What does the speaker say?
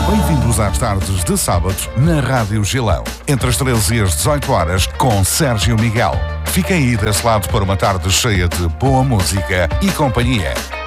Bem-vindos às tardes de sábado na Rádio Gilão. Entre as 13 e as 18 horas com Sérgio Miguel. Fiquem aí desse lado para uma tarde cheia de boa música e companhia.